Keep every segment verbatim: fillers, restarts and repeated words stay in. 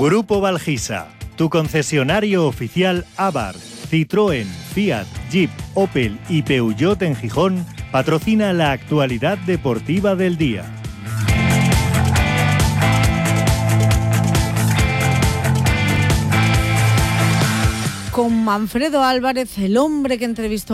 Grupo Valgisa, tu concesionario oficial Abarth, Citroën, Fiat, Jeep, Opel y Peugeot en Gijón, patrocina la actualidad deportiva del día. Con Manfredo Álvarez, el hombre que entrevistó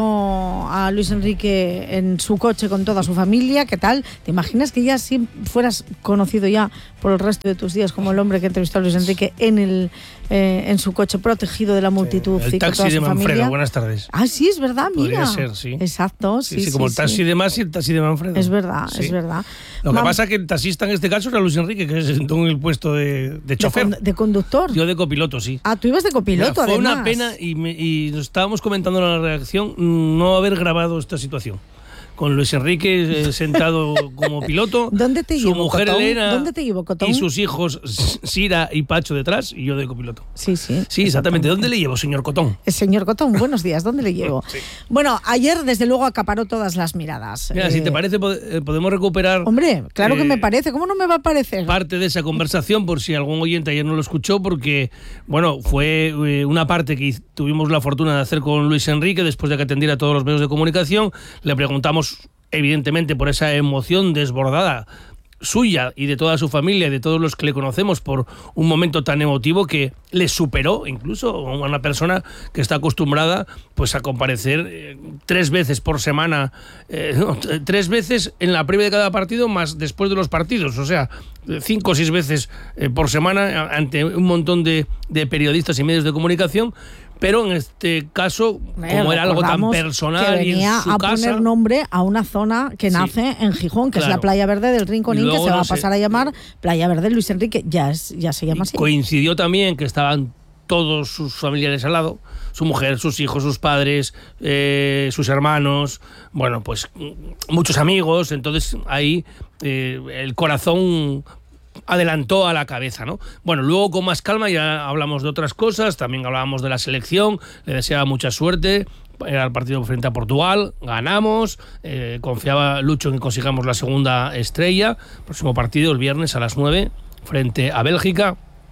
a Luis Enrique en su coche con toda su familia. ¿Qué tal? ¿Te imaginas que ya si fueras conocido ya por el resto de tus días como el hombre que entrevistó a Luis Enrique en el eh, en su coche, protegido de la multitud? Sí, el taxi de Manfredo, familia. Buenas tardes. Ah, sí, es verdad, mira. Podría ser, sí. Exacto, sí, sí, sí, sí como sí, el taxi sí. de Mas y el taxi de Manfredo. Es verdad, sí. es verdad. Lo que Mam- pasa es que el taxista en este caso era Luis Enrique, que se sentó en el puesto de, de chofer. De, con- de conductor. Yo de copiloto, sí. Ah, tú ibas de copiloto, Mira, fue además. una pena y, me, y nos estábamos comentando en la redacción no haber grabado esta situación. Con Luis Enrique eh, sentado como piloto, ¿Dónde te su llevo, mujer Cotón? Elena ¿Dónde te llevo, Cotón? y sus hijos Sira y Pacho detrás y yo de copiloto. Sí, sí. Sí, exactamente. ¿Dónde le llevo, señor Cotón? El señor Cotón, buenos días, ¿dónde le llevo? Sí. Bueno, ayer desde luego acaparó todas las miradas. Mira, Eh, si te parece, pod- podemos recuperar Hombre, claro eh, que me parece, ¿cómo no me va a parecer? parte de esa conversación, por si algún oyente ayer no lo escuchó, porque, bueno, fue eh, una parte que tuvimos la fortuna de hacer con Luis Enrique después de que atendiera a todos los medios de comunicación. Le preguntamos, evidentemente, por esa emoción desbordada suya y de toda su familia y de todos los que le conocemos por un momento tan emotivo que le superó incluso a una persona que está acostumbrada pues a comparecer eh, tres veces por semana, eh, no, tres veces en la previa de cada partido más después de los partidos, o sea, cinco o seis veces eh, por semana ante un montón de, de periodistas y medios de comunicación. Pero en este caso, Eh, como era algo tan recordamos personal que y en venía su a casa, poner nombre a una zona que Sí. nace en Gijón, que Claro. es la Playa Verde del Rinconín, Y que luego se va no a sé- pasar a llamar Playa Verde Luis Enrique. Ya, es, ya se llama así. coincidió también que estaban todos sus familiares al lado, su mujer, sus hijos, sus padres, eh, sus hermanos, bueno, pues muchos amigos. Entonces ahí eh, el corazón adelantó a la cabeza, ¿no? Bueno, luego con más calma ya hablamos de otras cosas, también hablábamos de la selección, le deseaba mucha suerte. Era el partido frente a Portugal, ganamos, eh, confiaba Lucho en que consigamos la segunda estrella. Próximo partido el viernes a las nueve frente a Bélgica.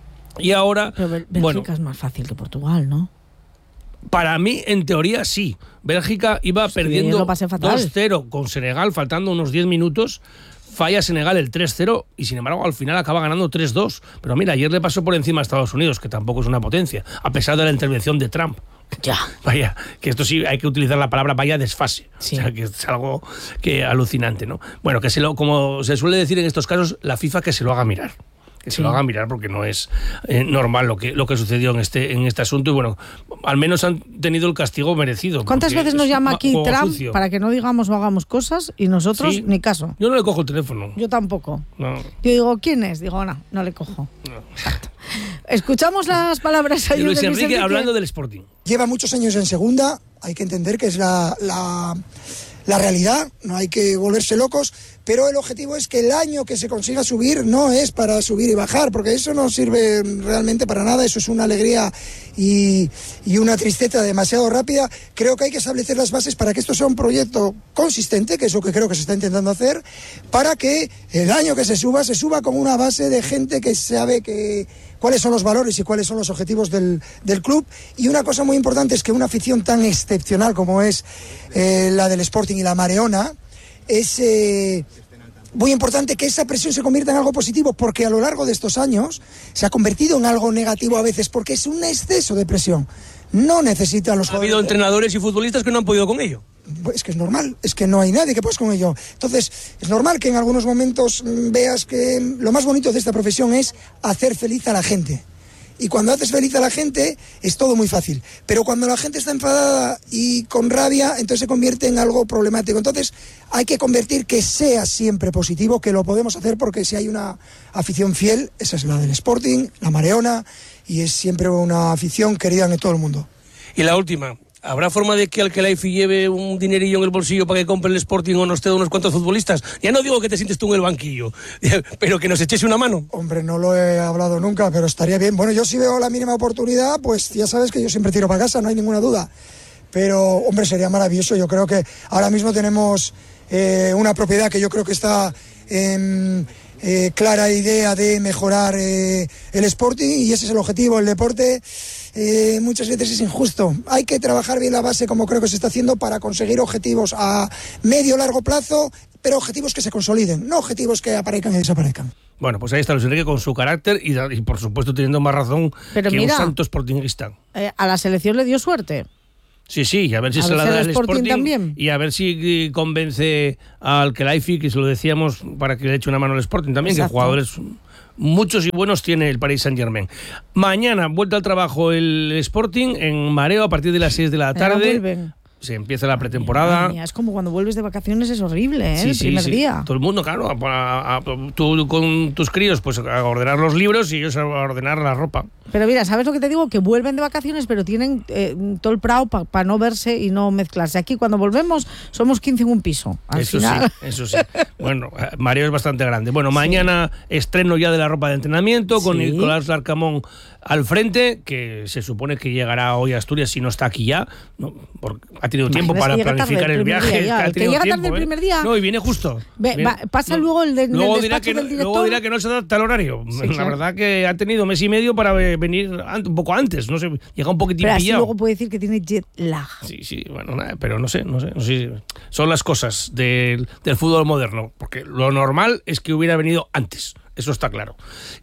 Y ahora, Pero Bel- Bélgica bueno, es más fácil que Portugal, ¿no? para mí, en teoría, sí. Bélgica iba Hostia, yo perdiendo lo pasé fatal. dos cero con Senegal, faltando unos diez minutos. Falla Senegal el tres cero y, sin embargo, al final acaba ganando tres dos. Pero mira, ayer le pasó por encima a Estados Unidos, que tampoco es una potencia, a pesar de la intervención de Trump. Ya. Vaya, que esto sí hay que utilizar la palabra vaya desfase. Sí. O sea, que es algo que alucinante, ¿no? Bueno, que se lo, como se suele decir en estos casos, la FIFA que se lo haga mirar. Que se Sí. lo haga mirar porque no es eh, normal lo que, lo que sucedió en este, en este asunto. Y bueno, al menos han tenido el castigo merecido. ¿Cuántas porque veces nos es llama un aquí juego Trump sucio. para que no digamos o hagamos cosas y nosotros Sí. ni caso? Yo no le cojo el teléfono. Yo tampoco. No, Yo digo, ¿quién es? Digo, no, no le cojo. no. Escuchamos las palabras Y ayer Luis de Enrique, Luis Enrique hablando del Sporting. Lleva muchos años en segunda, hay que entender que es la, la, la realidad, no hay que volverse locos, pero el objetivo es que el año que se consiga subir no es para subir y bajar, porque eso no sirve realmente para nada, eso es una alegría y, y una tristeza demasiado rápida. Creo que hay que establecer las bases para que esto sea un proyecto consistente, que es lo que creo que se está intentando hacer, para que el año que se suba, se suba con una base de gente que sabe que cuáles son los valores y cuáles son los objetivos del, del club. Y una cosa muy importante es que una afición tan excepcional como es eh, la del Sporting y la Mareona, es eh, muy importante que esa presión se convierta en algo positivo, porque a lo largo de estos años se ha convertido en algo negativo a veces, porque es un exceso de presión. No necesitan los Ha habido jugadores- entrenadores y futbolistas que no han podido con ello. Es que es normal, es que no hay nadie que puedas con ello. Entonces, es normal que en algunos momentos mm, veas que mm, lo más bonito de esta profesión es hacer feliz a la gente. Y cuando haces feliz a la gente, es todo muy fácil. Pero cuando la gente está enfadada y con rabia, entonces se convierte en algo problemático. Entonces, hay que convertir que sea siempre positivo, que lo podemos hacer porque si hay una afición fiel, esa es la del Sporting, la Mareona, y es siempre una afición querida en todo el mundo. Y la última, ¿habrá forma de que Alkelaifi lleve un dinerillo en el bolsillo para que compre el Sporting o nos te dé unos cuantos futbolistas? Ya no digo que te sientes tú en el banquillo, pero que nos eches una mano. Hombre, no lo he hablado nunca, pero estaría bien. Bueno, yo si veo la mínima oportunidad, pues ya sabes que yo siempre tiro para casa, no hay ninguna duda. Pero, hombre, sería maravilloso. Yo creo que ahora mismo tenemos eh, una propiedad que yo creo que está en, eh, clara idea de mejorar eh, el Sporting, y ese es el objetivo. El deporte eh, muchas veces es injusto. Hay que trabajar bien la base, como creo que se está haciendo, para conseguir objetivos a medio largo plazo, pero objetivos que se consoliden, no objetivos que aparezcan y desaparezcan. Bueno, pues ahí está Luis Enrique con su carácter y, y por supuesto teniendo más razón pero que mira, un santo sportingista. Eh, a la selección le dio suerte. Sí, sí, y a ver si a se ver la si da el el Sporting Sporting también. Y a ver si convence al Khelaifi, que se lo decíamos, para que le eche una mano al Sporting también. Exacto. Que jugadores muchos y buenos tiene el Paris Saint-Germain. Mañana, vuelta al trabajo el Sporting en mareo a partir de las seis de la tarde. Se empieza la pretemporada. Mía, es como cuando vuelves de vacaciones, es horrible, ¿eh? Sí, el sí, primer sí. día. Todo el mundo, claro, a, a, a, tú con tus críos, pues a ordenar los libros y ellos a ordenar la ropa. Pero mira, ¿sabes lo que te digo? Que vuelven de vacaciones, pero tienen eh, todo el prado para pa no verse y no mezclarse. Aquí cuando volvemos somos quince en un piso. Al eso final... sí, eso sí. Bueno, mareo es bastante grande. Bueno, mañana sí. Estreno ya de la ropa de entrenamiento con sí. Nicolás Larcamón al frente, que se supone que llegará hoy a Asturias si no está aquí ya, ¿no? Porque ha tenido tiempo para planificar el viaje. El que llega tarde el primer día. No, y viene justo. Ve, viene, va, pasa no, luego el, de, luego el dirá despacho que, del director. Luego dirá que no se adapta al horario. Sí, la claro. verdad que ha tenido mes y medio para venir un poco antes. No sé, llega un poquitín pero así pillado. luego puede decir que tiene jet lag. Sí, sí, bueno, nada, pero no sé, no sé, no sé. Son las cosas del, del fútbol moderno, porque lo normal es que hubiera venido antes. Eso está claro.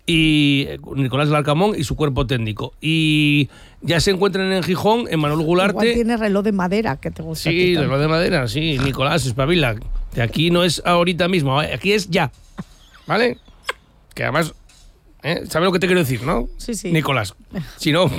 Y Nicolás Larcamón y su cuerpo técnico. Y ya se encuentran en Gijón, en Manuel Gularte. Igual tiene reloj de madera que te gusta. Sí, reloj de madera, sí. Nicolás, espabila. Que aquí no es ahorita mismo, aquí es ya. ¿Vale? Que además... ¿Eh? ¿Sabes lo que te quiero decir, no? Sí, sí. Nicolás. Si no...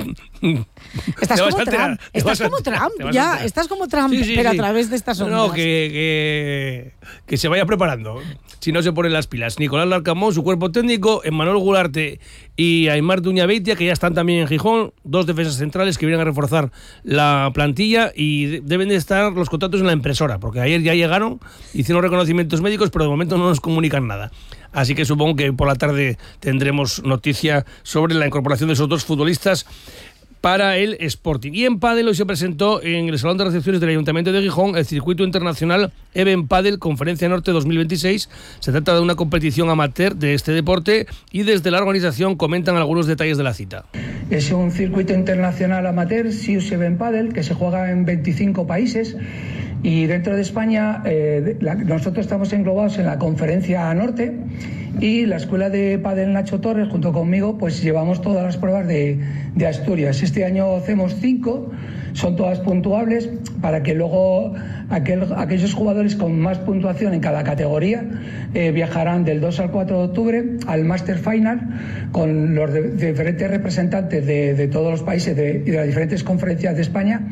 Estás como Trump. Estás como Trump, ya. Estás como Trump, sí, sí, pero sí. a través de estas ondas. No, que, que, que se vaya preparando. Si no se ponen las pilas. Nicolás Larcamón, su cuerpo técnico, Emmanuel Gularte y Aimar Duñabeitia, que ya están también en Gijón, dos defensas centrales que vienen a reforzar la plantilla y deben de estar los contratos en la impresora, porque ayer ya llegaron, hicieron reconocimientos médicos, pero de momento no nos comunican nada. Así que supongo que por la tarde tendremos noticia sobre la incorporación de esos dos futbolistas para el Sporting. Y en pádel hoy se presentó en el Salón de Recepciones del Ayuntamiento de Gijón el Circuito Internacional Even Padel Conferencia Norte dos mil veintiséis. Se trata de una competición amateur de este deporte y desde la organización comentan algunos detalles de la cita. Es un circuito internacional amateur, Sius Even Padel, que se juega en veinticinco países. Y dentro de España, eh, la, nosotros estamos englobados en la Conferencia Norte y la Escuela de Pádel Nacho Torres, junto conmigo, pues llevamos todas las pruebas de, de Asturias. Este año hacemos cinco, son todas puntuables para que luego aquel, aquellos jugadores con más puntuación en cada categoría eh, viajarán del dos al cuatro de octubre al Master Final con los de, de diferentes representantes de, de todos los países de, y de las diferentes conferencias de España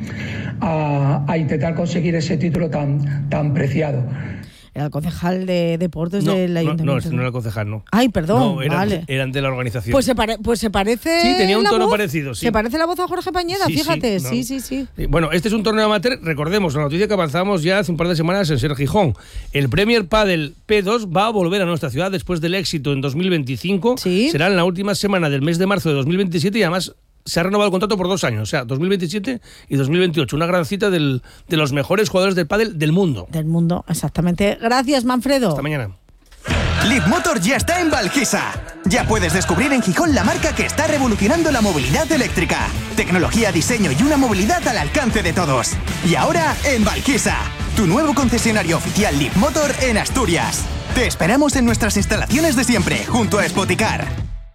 a, a intentar conseguir ese título tan, tan preciado. Era el concejal de deportes no, del ayuntamiento. No, no, no era el concejal, no. Ay, perdón, no, eran, vale. eran de la organización. Pues se, pare, pues se parece. Sí, tenía un tono voz, parecido, sí. Se parece la voz a Jorge Pañeda, sí, fíjate. Sí, no. sí, sí, sí. Bueno, este es un torneo amateur. Recordemos la noticia que avanzamos ya hace un par de semanas en Ser Gijón. El Premier Padel P dos va a volver a nuestra ciudad después del éxito en dos mil veinticinco. ¿Sí? Será en la última semana del mes de marzo de dos mil veintisiete y además se ha renovado el contrato por dos años, o sea, dos mil veintisiete y dos mil veintiocho. Una gran cita del, de los mejores jugadores del pádel del mundo. Del mundo, exactamente. Gracias, Manfredo. Hasta mañana. Leapmotor ya está en Valquisa. Ya puedes descubrir en Gijón la marca que está revolucionando la movilidad eléctrica. Tecnología, diseño y una movilidad al alcance de todos. Y ahora en Valquisa, tu nuevo concesionario oficial Leapmotor en Asturias. Te esperamos en nuestras instalaciones de siempre, junto a Spoticar.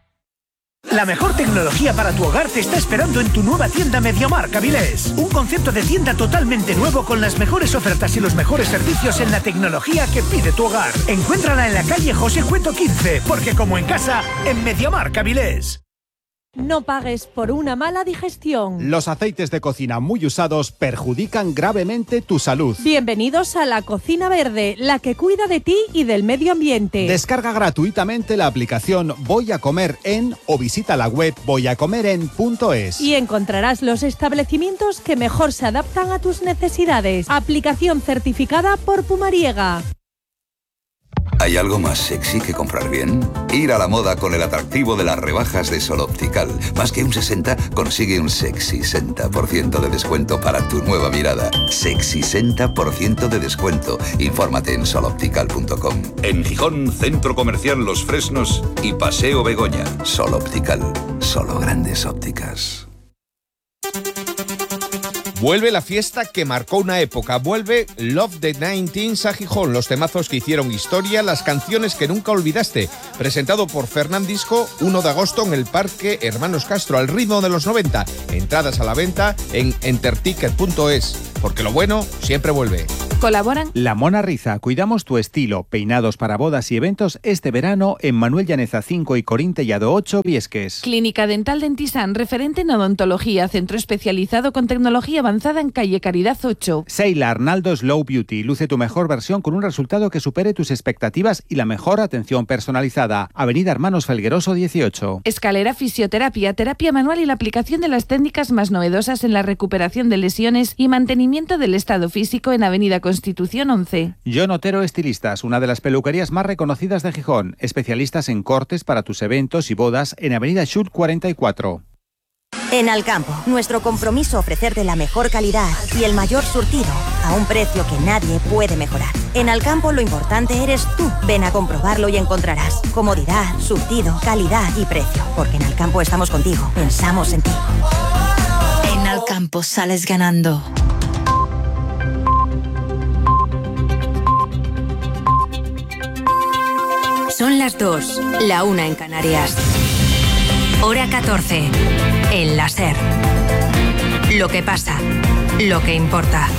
La mejor tecnología para tu hogar te está esperando en tu nueva tienda MediaMarkt Avilés. Un concepto de tienda totalmente nuevo con las mejores ofertas y los mejores servicios en la tecnología que pide tu hogar. Encuéntrala en la calle José Cueto quince, porque como en casa, en MediaMarkt Avilés. No pagues por una mala digestión. Los aceites de cocina muy usados perjudican gravemente tu salud. Bienvenidos a la Cocina Verde, la que cuida de ti y del medio ambiente. Descarga gratuitamente la aplicación Voy a Comer En o visita la web voy a comer en punto es. Y encontrarás los establecimientos que mejor se adaptan a tus necesidades. Aplicación certificada por Pumariega. ¿Hay algo más sexy que comprar bien? Ir a la moda con el atractivo de las rebajas de Sol Optical. Más que un sesenta, consigue un sexy sesenta por ciento de descuento para tu nueva mirada. Sexy sesenta por ciento de descuento. Infórmate en sol optical punto com. En Gijón, Centro Comercial Los Fresnos y Paseo Begoña. Sol Optical. Solo grandes ópticas. Vuelve la fiesta que marcó una época. Vuelve Love the Nineteens a Gijón. Los temazos que hicieron historia, las canciones que nunca olvidaste. Presentado por Fernandisco, uno de agosto en el Parque Hermanos Castro, al ritmo de los noventa. Entradas a la venta en enterticket punto es. Porque lo bueno siempre vuelve. Colaboran La Mona Riza. Cuidamos tu estilo. Peinados para bodas y eventos este verano en Manuel Llaneza cinco y Corintellado ocho, Viesques. Clínica Dental Dentisan, referente en odontología, centro especializado con tecnología avanzada en calle Caridad ocho. Seila Arnaldo Slow Beauty. Luce tu mejor versión con un resultado que supere tus expectativas y la mejor atención personalizada. Avenida Hermanos Felgueroso dieciocho. Escalera Fisioterapia, terapia manual y la aplicación de las técnicas más novedosas en la recuperación de lesiones y mantenimiento del estado físico en Avenida Constitución once. John Otero Estilistas, una de las peluquerías más reconocidas de Gijón. Especialistas en cortes para tus eventos y bodas en Avenida Schut cuarenta y cuatro. En Alcampo, nuestro compromiso ofrecerte la mejor calidad y el mayor surtido a un precio que nadie puede mejorar. En Alcampo lo importante eres tú. Ven a comprobarlo y encontrarás comodidad, surtido, calidad y precio. Porque en Alcampo estamos contigo, pensamos en ti. En Alcampo sales ganando. Son las dos, la una en Canarias. Hora catorce, en la SER. Lo que pasa, lo que importa.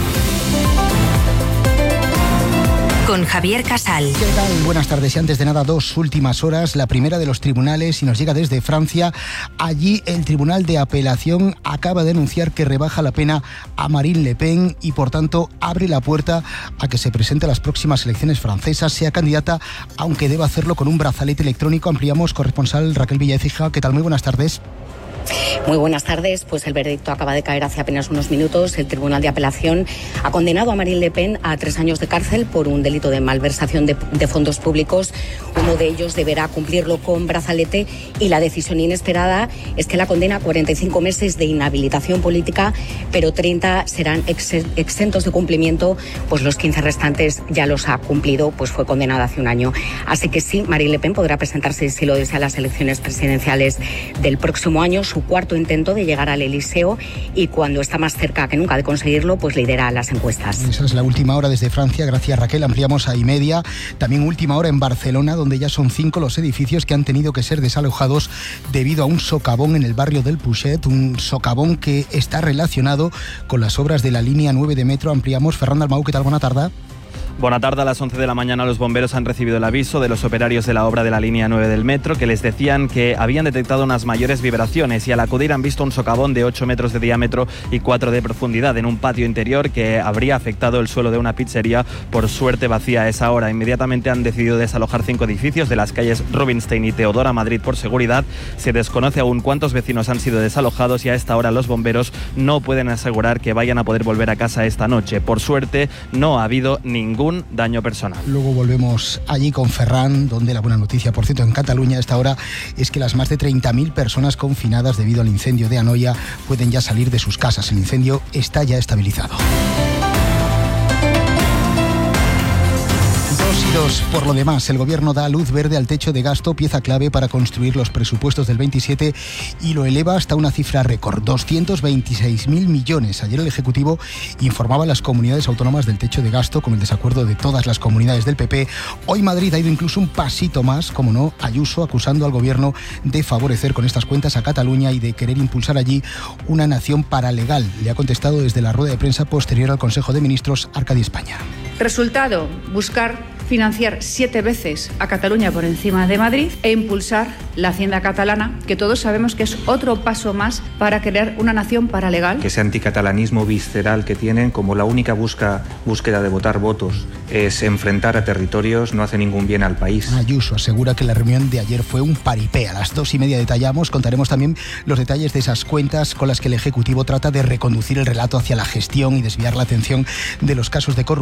Con Javier Casal. ¿Qué tal? Buenas tardes. Y antes de nada, dos últimas horas. La primera de los tribunales y nos llega desde Francia. Allí el Tribunal de Apelación acaba de anunciar que rebaja la pena a Marine Le Pen y por tanto abre la puerta a que se presente a las próximas elecciones francesas, sea candidata, aunque deba hacerlo con un brazalete electrónico. Ampliamos, corresponsal Raquel Villaécija. ¿Qué tal? Muy buenas tardes. Muy buenas tardes. Pues el veredicto acaba de caer hace apenas unos minutos. El Tribunal de Apelación ha condenado a Marine Le Pen a tres años de cárcel por un delito de malversación de, de fondos públicos. Uno de ellos deberá cumplirlo con brazalete y la decisión inesperada es que la condena a cuarenta y cinco meses de inhabilitación política, pero treinta serán ex, exentos de cumplimiento, pues los quince restantes ya los ha cumplido, pues fue condenada hace un año. Así que sí, Marine Le Pen podrá presentarse, si lo desea, a las elecciones presidenciales del próximo año. Su cuarto intento de llegar al Eliseo y cuando está más cerca que nunca de conseguirlo, pues lidera las encuestas. Esa es la última hora desde Francia. Gracias, Raquel. Ampliamos a y media. También última hora en Barcelona, donde ya son cinco los edificios que han tenido que ser desalojados debido a un socavón en el barrio del Puget, un socavón que está relacionado con las obras de la línea nueve de metro. Ampliamos. Ferran Dalmau, ¿qué tal? Buena tarde. Buena tarde. A las once de la mañana los bomberos han recibido el aviso de los operarios de la obra de la línea nueve del metro, que les decían que habían detectado unas mayores vibraciones y al acudir han visto un socavón de ocho metros de diámetro y cuatro de profundidad en un patio interior que habría afectado el suelo de una pizzería, por suerte vacía a esa hora. Inmediatamente han decidido desalojar cinco edificios de las calles Rubinstein y Teodora Madrid por seguridad. Se desconoce aún cuántos vecinos han sido desalojados y a esta hora los bomberos no pueden asegurar que vayan a poder volver a casa esta noche. Por suerte no ha habido ningún daño personal. Luego volvemos allí con Ferran, donde la buena noticia, por cierto, en Cataluña a esta hora es que las más de treinta mil personas confinadas debido al incendio de Anoia pueden ya salir de sus casas. El incendio está ya estabilizado. Por lo demás, el Gobierno da luz verde al techo de gasto, pieza clave para construir los presupuestos del veintisiete, y lo eleva hasta una cifra récord, doscientos veintiséis mil millones. Ayer el Ejecutivo informaba a las comunidades autónomas del techo de gasto con el desacuerdo de todas las comunidades del P P. Hoy Madrid ha ido incluso un pasito más, como no, Ayuso acusando al Gobierno de favorecer con estas cuentas a Cataluña y de querer impulsar allí una nación paralegal. Le ha contestado desde la rueda de prensa posterior al Consejo de Ministros Arcadi España. Resultado, buscar financiar siete veces a Cataluña por encima de Madrid e impulsar la hacienda catalana, que todos sabemos que es otro paso más para crear una nación paralegal. Que ese anticatalanismo visceral que tienen, como la única busca, búsqueda de votar votos es enfrentar a territorios, no hace ningún bien al país. Ayuso asegura que la reunión de ayer fue un paripé. A las dos y media detallamos, contaremos también los detalles de esas cuentas con las que el Ejecutivo trata de reconducir el relato hacia la gestión y desviar la atención de los casos de corrupción que salpican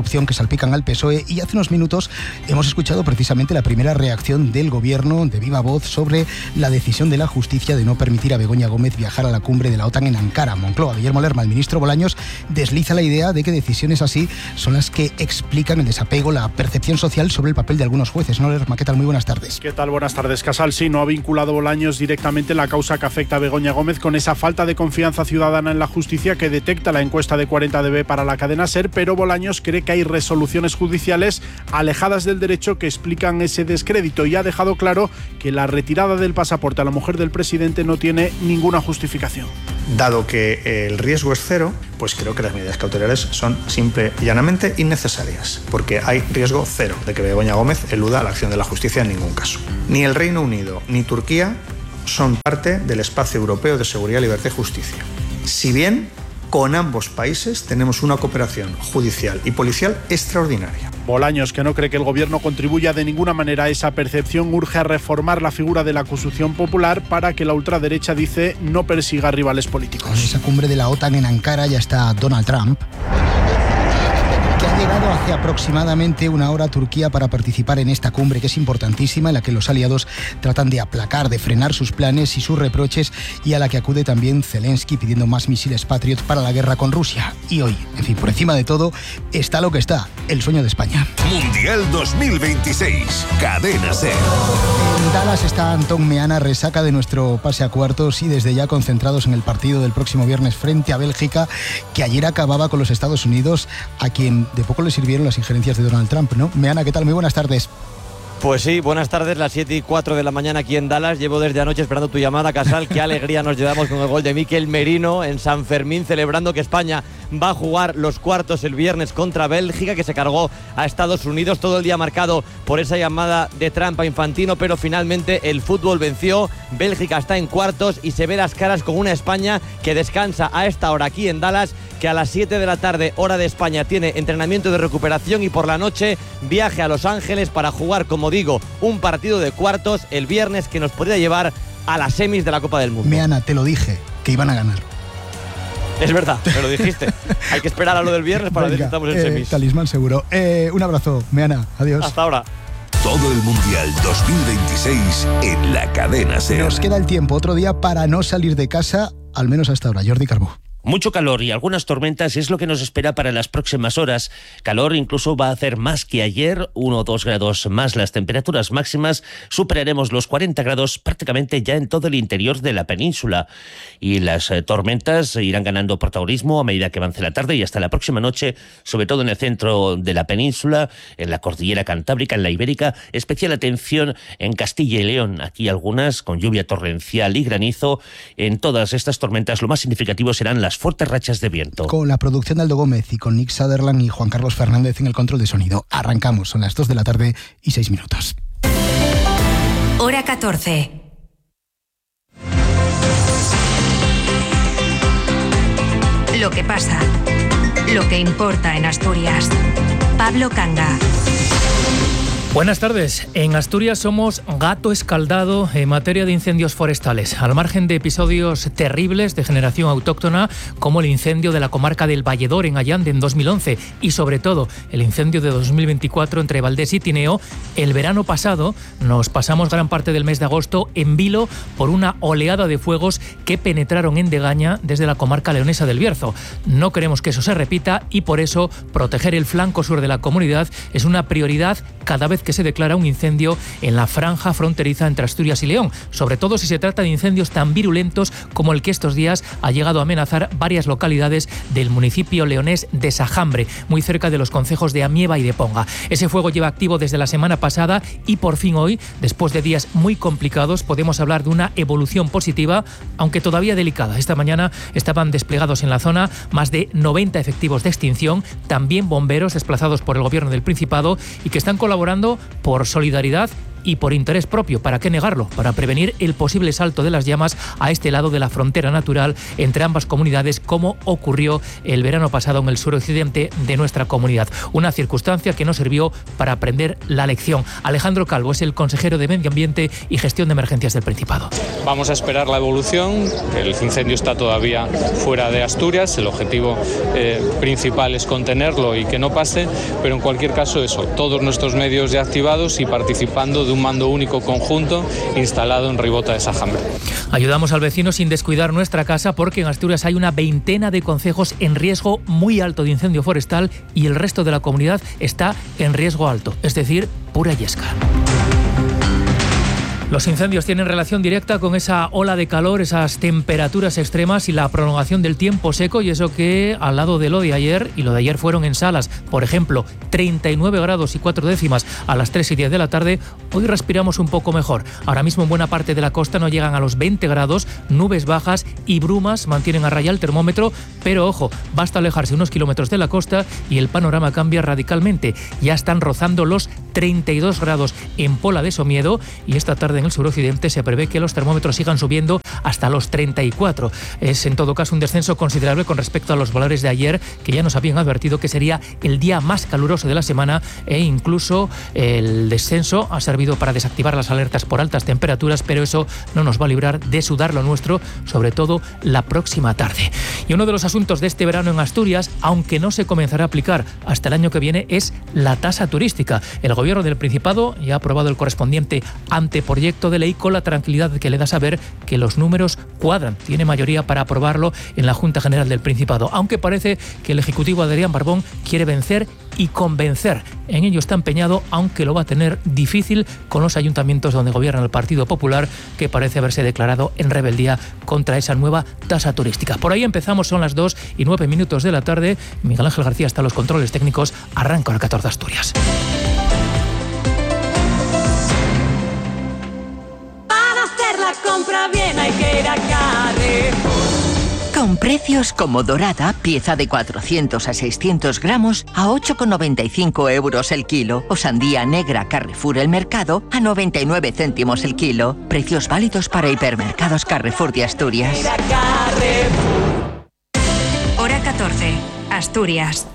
salpican al P S O E, y hace unos minutos hemos escuchado precisamente la primera reacción del gobierno de viva voz sobre la decisión de la justicia de no permitir a Begoña Gómez viajar a la cumbre de la OTAN en Ankara, Moncloa. Guillermo Lerma, el ministro Bolaños, desliza la idea de que decisiones así son las que explican el desapego, la percepción social sobre el papel de algunos jueces. ¿No, Lerma? ¿Qué tal? Muy buenas tardes. ¿Qué tal? Buenas tardes, Casal. Sí, no ha vinculado Bolaños directamente la causa que afecta a Begoña Gómez con esa falta de confianza ciudadana en la justicia que detecta la encuesta de cuarenta D B para la cadena SER, pero Bolaños cree que hay resoluciones judiciales alejadas del derecho que explican ese descrédito, y ha dejado claro que la retirada del pasaporte a la mujer del presidente no tiene ninguna justificación. Dado que el riesgo es cero, pues creo que las medidas cautelares son simple y llanamente innecesarias, porque hay riesgo cero de que Begoña Gómez eluda la acción de la justicia en ningún caso. Ni el Reino Unido ni Turquía son parte del espacio europeo de seguridad, libertad y justicia. Si bien con ambos países tenemos una cooperación judicial y policial extraordinaria. Bolaños, que no cree que el gobierno contribuya de ninguna manera a esa percepción, urge a reformar la figura de la acusación popular para que la ultraderecha, dice, no persiga rivales políticos. En esa cumbre de la OTAN en Ankara ya está Donald Trump, que ha llegado hace aproximadamente una hora a Turquía para participar en esta cumbre, que es importantísima, en la que los aliados tratan de aplacar, de frenar sus planes y sus reproches, y a la que acude también Zelensky pidiendo más misiles Patriot para la guerra con Rusia. Y hoy, en fin, por encima de todo, está lo que está, el sueño de España. Mundial dos mil veintiséis, Cadena SER. En Dallas está Antón Meana, resaca de nuestro pase a cuartos, y desde ya concentrados en el partido del próximo viernes frente a Bélgica, que ayer acababa con los Estados Unidos, a quien de poco le sirvieron las injerencias de Donald Trump, ¿no? Meana, ¿qué tal? Muy buenas tardes. Pues sí, buenas tardes, las siete y cuatro de la mañana aquí en Dallas. Llevo desde anoche esperando tu llamada, Casal. Qué alegría nos llevamos con el gol de Mikel Merino en San Fermín, celebrando que España va a jugar los cuartos el viernes contra Bélgica, que se cargó a Estados Unidos. Todo el día marcado por esa llamada de Trump a Infantino, pero finalmente el fútbol venció. Bélgica está en cuartos y se ve las caras con una España que descansa a esta hora aquí en Dallas, que a las siete de la tarde, hora de España, tiene entrenamiento de recuperación, y por la noche viaje a Los Ángeles para jugar, como digo, un partido de cuartos el viernes que nos podría llevar a las semis de la Copa del Mundo. Meana, te lo dije, que iban a ganar. Es verdad, me lo dijiste. Hay que esperar a lo del viernes para ver si estamos en eh, semis. Talismán seguro. Eh, un abrazo, Meana. Adiós. Hasta ahora. Todo el Mundial dos mil veintiséis en la Cadena SER. Nos queda el tiempo, otro día para no salir de casa, al menos hasta ahora. Jordi Carbó. Mucho calor y algunas tormentas es lo que nos espera para las próximas horas. Calor incluso va a hacer más que ayer, uno o dos grados más. Las temperaturas máximas superaremos los cuarenta grados prácticamente ya en todo el interior de la península. Y las eh, tormentas irán ganando protagonismo a medida que avance la tarde y hasta la próxima noche, sobre todo en el centro de la península, en la cordillera cantábrica, en la ibérica. Especial atención en Castilla y León. Aquí algunas con lluvia torrencial y granizo. En todas estas tormentas lo más significativo serán las fuertes rachas de viento. Con la producción de Aldo Gómez y con Nick Sutherland y Juan Carlos Fernández en el control de sonido. Arrancamos, son las dos de la tarde y seis minutos. Hora catorce. Lo que pasa, lo que importa en Asturias. Pablo Canga. Buenas tardes. En Asturias somos gato escaldado en materia de incendios forestales, al margen de episodios terribles de generación autóctona como el incendio de la comarca del Valledor en Allande en dos mil once y sobre todo el incendio de dos mil veinticuatro entre Valdés y Tineo. El verano pasado nos pasamos gran parte del mes de agosto en vilo por una oleada de fuegos que penetraron en Degaña desde la comarca leonesa del Bierzo. No queremos que eso se repita y por eso proteger el flanco sur de la comunidad es una prioridad cada vez que se declara un incendio en la franja fronteriza entre Asturias y León, sobre todo si se trata de incendios tan virulentos como el que estos días ha llegado a amenazar varias localidades del municipio leonés de Sajambre, muy cerca de los concejos de Amieva y de Ponga. Ese fuego lleva activo desde la semana pasada y por fin hoy, después de días muy complicados, podemos hablar de una evolución positiva, aunque todavía delicada. Esta mañana estaban desplegados en la zona más de noventa efectivos de extinción, también bomberos desplazados por el gobierno del Principado y que están colaborando por solidaridad y por interés propio. ¿Para qué negarlo? Para prevenir el posible salto de las llamas a este lado de la frontera natural entre ambas comunidades, como ocurrió el verano pasado en el suroccidente de nuestra comunidad. Una circunstancia que nos sirvió para aprender la lección. Alejandro Calvo es el consejero de Medio Ambiente y Gestión de Emergencias del Principado. Vamos a esperar la evolución. El incendio está todavía fuera de Asturias. El objetivo eh, principal es contenerlo y que no pase, pero en cualquier caso eso, todos nuestros medios ya activados y participando de un mando único conjunto instalado en Ribota de Sajambre. Ayudamos al vecino sin descuidar nuestra casa, porque en Asturias hay una veintena de concejos en riesgo muy alto de incendio forestal y el resto de la comunidad está en riesgo alto, es decir, pura yesca. Los incendios tienen relación directa con esa ola de calor, esas temperaturas extremas y la prolongación del tiempo seco, y eso que al lado de lo de ayer, y lo de ayer fueron en Salas, por ejemplo, treinta y nueve grados y cuatro décimas a las tres y diez de la tarde, hoy respiramos un poco mejor. Ahora mismo en buena parte de la costa no llegan a los veinte grados, nubes bajas y brumas mantienen a raya el termómetro, pero ojo, basta alejarse unos kilómetros de la costa y el panorama cambia radicalmente. Ya están rozando los treinta y dos grados en Pola de Somiedo, y esta tarde en el suroccidente se prevé que los termómetros sigan subiendo hasta los treinta y cuatro. Es en todo caso un descenso considerable con respecto a los valores de ayer, que ya nos habían advertido que sería el día más caluroso de la semana, e incluso el descenso ha servido para desactivar las alertas por altas temperaturas, pero eso no nos va a librar de sudar lo nuestro, sobre todo la próxima tarde. Y uno de los asuntos de este verano en Asturias, aunque no se comenzará a aplicar hasta el año que viene, es la tasa turística. El Gobierno del Principado ya ha aprobado el correspondiente anteproyecto de ley con la tranquilidad que le da saber que los números cuadran. Tiene mayoría para aprobarlo en la Junta General del Principado, aunque parece que el Ejecutivo Adrián Barbón quiere vencer y convencer. En ello está empeñado, aunque lo va a tener difícil con los ayuntamientos donde gobierna el Partido Popular, que parece haberse declarado en rebeldía contra esa nueva tasa turística. Por ahí empezamos, son las dos y nueve minutos de la tarde. Miguel Ángel García está a los controles técnicos. Arranca el catorce de Asturias. Compra bien, hay que ir a Carrefour. Con precios como dorada, pieza de cuatrocientos a seiscientos gramos a ocho con noventa y cinco euros el kilo. O sandía negra Carrefour El Mercado a noventa y nueve céntimos el kilo. Precios válidos para hipermercados Carrefour de Asturias. Hora catorce, Asturias.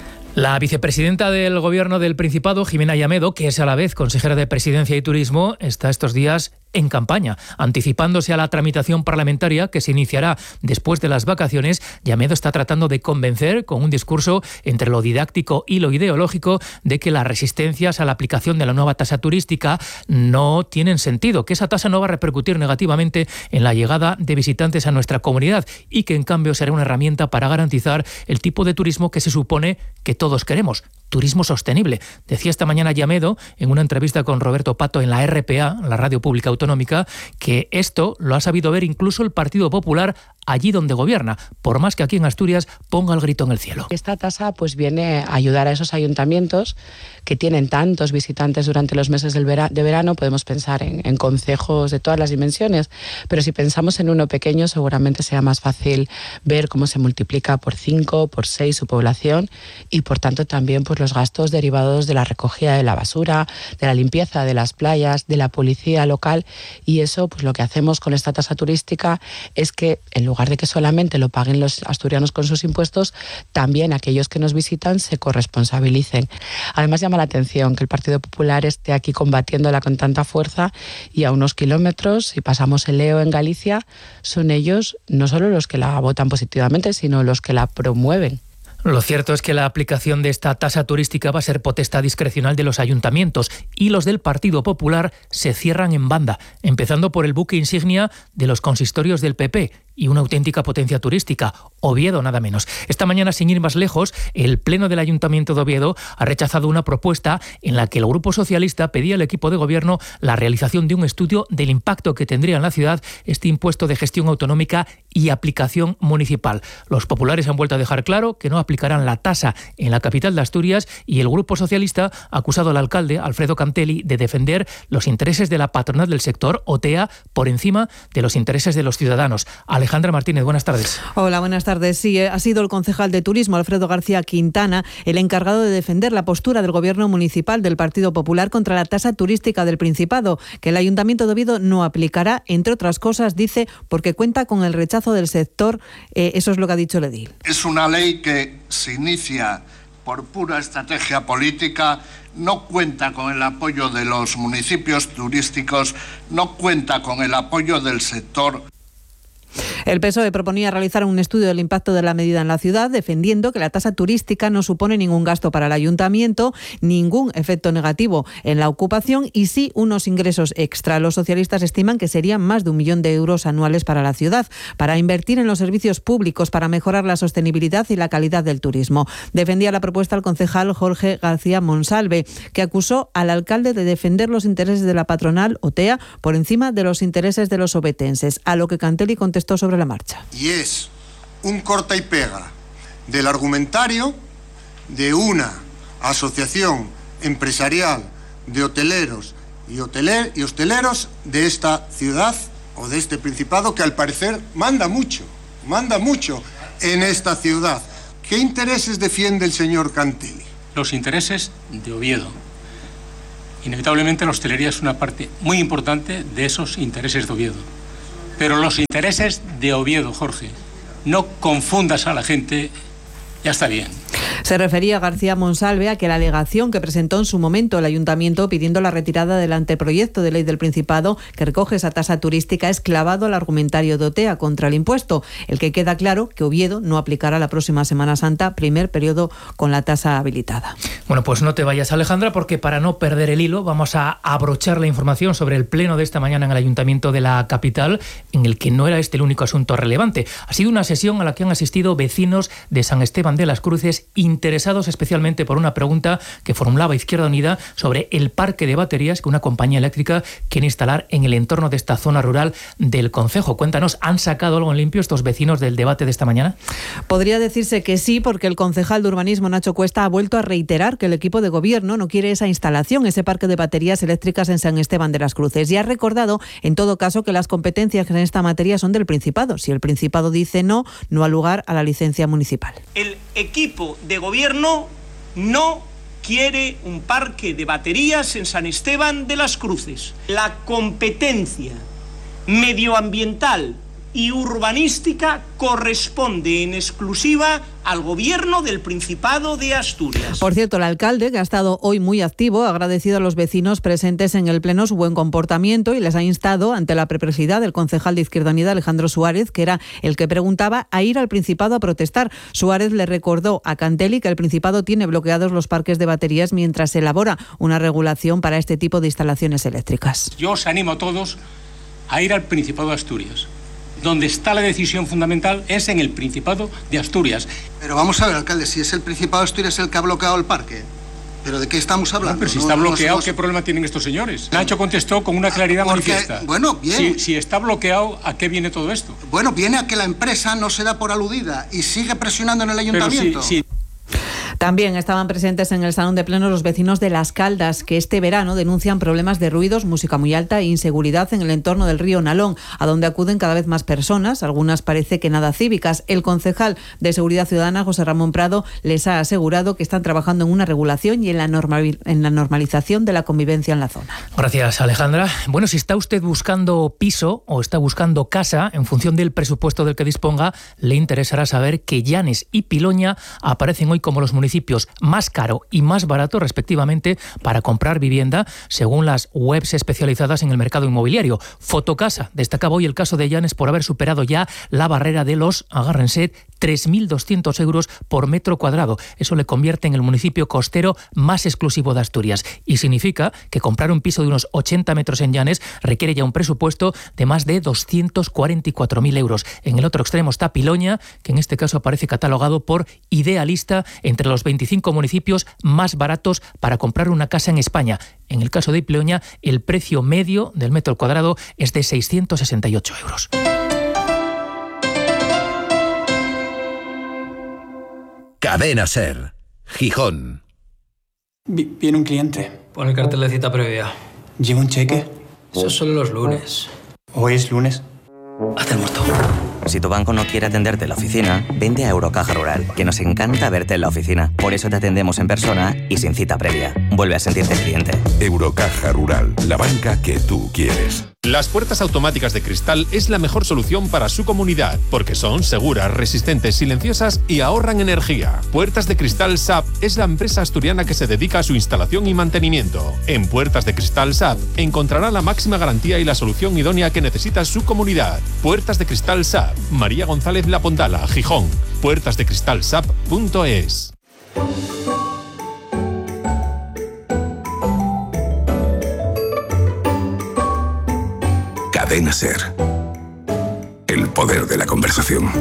La vicepresidenta del Gobierno del Principado, Jimena Llamedo, que es a la vez consejera de Presidencia y Turismo, está estos días en campaña, anticipándose a la tramitación parlamentaria que se iniciará después de las vacaciones. Llamedo está tratando de convencer, con un discurso entre lo didáctico y lo ideológico, de que las resistencias a la aplicación de la nueva tasa turística no tienen sentido, que esa tasa no va a repercutir negativamente en la llegada de visitantes a nuestra comunidad y que en cambio será una herramienta para garantizar el tipo de turismo que se supone que todos queremos. Turismo sostenible. Decía esta mañana Llamedo, en una entrevista con Roberto Pato en la R P A, la Radio Pública Autonómica, que esto lo ha sabido ver incluso el Partido Popular allí donde gobierna, por más que aquí en Asturias ponga el grito en el cielo. Esta tasa pues viene a ayudar a esos ayuntamientos que tienen tantos visitantes durante los meses del vera- de verano. Podemos pensar en, en concejos de todas las dimensiones, pero si pensamos en uno pequeño seguramente sea más fácil ver cómo se multiplica por cinco, por seis su población, y por tanto también pues los gastos derivados de la recogida de la basura, de la limpieza de las playas, de la policía local. Y eso, pues lo que hacemos con esta tasa turística es que en lugar de que solamente lo paguen los asturianos con sus impuestos, también aquellos que nos visitan se corresponsabilicen. Además llama la atención que el Partido Popular esté aquí combatiéndola con tanta fuerza, y a unos kilómetros, si pasamos el Eo en Galicia, son ellos no solo los que la votan positivamente, sino los que la promueven. Lo cierto es que la aplicación de esta tasa turística va a ser potestad discrecional de los ayuntamientos, y los del Partido Popular se cierran en banda, empezando por el buque insignia de los consistorios del P P y una auténtica potencia turística, Oviedo nada menos. Esta mañana, sin ir más lejos, el Pleno del Ayuntamiento de Oviedo ha rechazado una propuesta en la que el Grupo Socialista pedía al equipo de gobierno la realización de un estudio del impacto que tendría en la ciudad este impuesto de gestión autonómica y aplicación municipal. Los populares han vuelto a dejar claro que no aplicarán la tasa en la capital de Asturias, y el Grupo Socialista ha acusado al alcalde, Alfredo Cantelli, de defender los intereses de la patronal del sector, O T E A, por encima de los intereses de los ciudadanos. Alejandro Alejandra Martínez, buenas tardes. Hola, buenas tardes. Sí, ha sido el concejal de Turismo, Alfredo García Quintana, el encargado de defender la postura del Gobierno municipal del Partido Popular contra la tasa turística del Principado, que el Ayuntamiento de Oviedo no aplicará, entre otras cosas, dice, porque cuenta con el rechazo del sector. Eh, eso es lo que ha dicho el edil. Es una ley que se inicia por pura estrategia política, no cuenta con el apoyo de los municipios turísticos, no cuenta con el apoyo del sector. El P S O E proponía realizar un estudio del impacto de la medida en la ciudad, defendiendo que la tasa turística no supone ningún gasto para el ayuntamiento, ningún efecto negativo en la ocupación y sí unos ingresos extra. Los socialistas estiman que serían más de un millón de euros anuales para la ciudad, para invertir en los servicios públicos, para mejorar la sostenibilidad y la calidad del turismo. Defendía la propuesta el concejal Jorge García Monsalve, que acusó al alcalde de defender los intereses de la patronal Otea por encima de los intereses de los obetenses, a lo que Cantelli contestó sobre la marcha. Y es un corta y pega del argumentario de una asociación empresarial de hoteleros y, hoteler, y hosteleros de esta ciudad o de este Principado, que al parecer manda mucho, manda mucho en esta ciudad. ¿Qué intereses defiende el señor Cantelli? Los intereses de Oviedo. Inevitablemente la hostelería es una parte muy importante de esos intereses de Oviedo. Pero los intereses de Oviedo, Jorge, no confundas a la gente, ya está bien. Se refería García Monsalve a que la alegación que presentó en su momento el Ayuntamiento pidiendo la retirada del anteproyecto de ley del Principado que recoge esa tasa turística es clavado al argumentario de Otea contra el impuesto, el que queda claro que Oviedo no aplicará la próxima Semana Santa, primer periodo con la tasa habilitada. Bueno, pues no te vayas, Alejandra, porque para no perder el hilo vamos a abrochar la información sobre el pleno de esta mañana en el Ayuntamiento de la capital, en el que no era este el único asunto relevante. Ha sido una sesión a la que han asistido vecinos de San Esteban de las Cruces interesados especialmente por una pregunta que formulaba Izquierda Unida sobre el parque de baterías que una compañía eléctrica quiere instalar en el entorno de esta zona rural del concejo. Cuéntanos, ¿han sacado algo en limpio estos vecinos del debate de esta mañana? Podría decirse que sí, porque el concejal de urbanismo, Nacho Cuesta, ha vuelto a reiterar que el equipo de gobierno no quiere esa instalación, ese parque de baterías eléctricas en San Esteban de las Cruces, y ha recordado, en todo caso, que las competencias en esta materia son del Principado. Si el Principado dice no, no ha lugar a la licencia municipal. El equipo de gobierno no quiere un parque de baterías en San Esteban de las Cruces. La competencia medioambiental y urbanística corresponde en exclusiva al Gobierno del Principado de Asturias. Por cierto, el alcalde, que ha estado hoy muy activo, ha agradecido a los vecinos presentes en el pleno su buen comportamiento y les ha instado, ante la perplejidad del concejal de Izquierda Unida, Alejandro Suárez, que era el que preguntaba, a ir al Principado a protestar. Suárez le recordó a Cantelli que el Principado tiene bloqueados los parques de baterías mientras se elabora una regulación para este tipo de instalaciones eléctricas. Yo os animo a todos a ir al Principado de Asturias. Donde está la decisión fundamental es en el Principado de Asturias. Pero vamos a ver, alcalde, si es el Principado de Asturias el que ha bloqueado el parque, ¿pero de qué estamos hablando? No, pero si no, está no, bloqueado, no somos... ¿qué problema tienen estos señores? Nacho contestó con una claridad Porque, manifiesta. Bueno, bien. Si, si está bloqueado, ¿a qué viene todo esto? Bueno, viene a que la empresa no se da por aludida y sigue presionando en el ayuntamiento. Pero sí, sí. También estaban presentes en el salón de pleno los vecinos de Las Caldas, que este verano denuncian problemas de ruidos, música muy alta e inseguridad en el entorno del río Nalón, a donde acuden cada vez más personas, algunas parece que nada cívicas. El concejal de Seguridad Ciudadana, José Ramón Prado, les ha asegurado que están trabajando en una regulación y en la, normal, en la normalización de la convivencia en la zona. Gracias, Alejandra. Bueno, si está usted buscando piso o está buscando casa, en función del presupuesto del que disponga, le interesará saber que Llanes y Piloña aparecen hoy como los municipios más caro y más barato respectivamente para comprar vivienda según las webs especializadas en el mercado inmobiliario. Fotocasa destacaba hoy el caso de Llanes por haber superado ya la barrera de los, agárrense, tres mil doscientos euros por metro cuadrado. Eso le convierte en el municipio costero más exclusivo de Asturias y significa que comprar un piso de unos ochenta metros en Llanes requiere ya un presupuesto de más de doscientos cuarenta y cuatro mil euros. En el otro extremo está Piloña, que en este caso aparece catalogado por Idealista entre los veinticinco municipios más baratos para comprar una casa en España. En el caso de Piloña, el precio medio del metro cuadrado es de seiscientos sesenta y ocho euros. Cadena SER, Gijón. Viene un cliente. Pon el cartel de cita previa. ¿Lleva un cheque? Eso es solo los lunes. ¿Hoy es lunes? Haz el muerto. Si tu banco no quiere atenderte en la oficina, vente a Eurocaja Rural, que nos encanta verte en la oficina. Por eso te atendemos en persona y sin cita previa. Vuelve a sentirte cliente. Eurocaja Rural, la banca que tú quieres. Las puertas automáticas de Cristal es la mejor solución para su comunidad, porque son seguras, resistentes, silenciosas y ahorran energía. Puertas de Cristal S A P es la empresa asturiana que se dedica a su instalación y mantenimiento. En Puertas de Cristal S A P encontrará la máxima garantía y la solución idónea que necesita su comunidad. Puertas de Cristal S A P, María González La Pondala, Gijón. puertas de cristal s a p punto e s. Cadena SER. El poder de la conversación.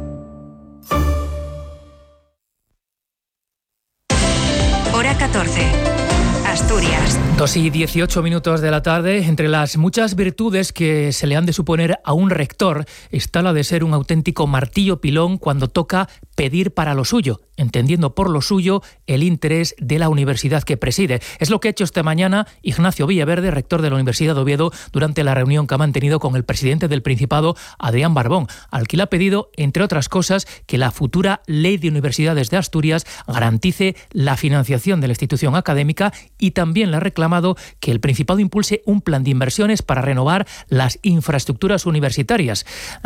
Hora catorce. Asturias. Dos y dieciocho minutos de la tarde. Entre las muchas virtudes que se le han de suponer a un rector está la de ser un auténtico martillo pilón cuando toca pedir para lo suyo, entendiendo por lo suyo el interés de la universidad que preside. Es lo que ha hecho esta mañana Ignacio Villaverde, rector de la Universidad de Oviedo, durante la reunión que ha mantenido con el presidente del Principado, Adrián Barbón, al que le ha pedido, entre otras cosas, que la futura Ley de Universidades de Asturias garantice la financiación de la institución académica, y también le ha reclamado que el Principado impulse un plan de inversiones para renovar las infraestructuras universitarias.